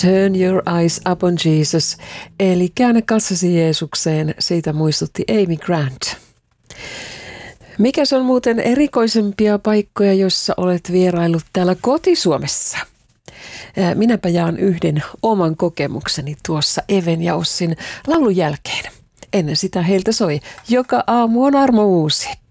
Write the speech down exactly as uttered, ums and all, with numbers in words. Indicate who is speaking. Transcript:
Speaker 1: Turn your eyes upon Jesus, eli käännä katsasi Jeesukseen, siitä muistutti Amy Grant. Mikäs on muuten erikoisempia paikkoja, joissa olet vieraillut täällä kotisuomessa? Minäpä jaan yhden oman kokemukseni tuossa Even ja Ossin laulun jälkeen. Ennen sitä heiltä soi Joka aamu on armo uusi.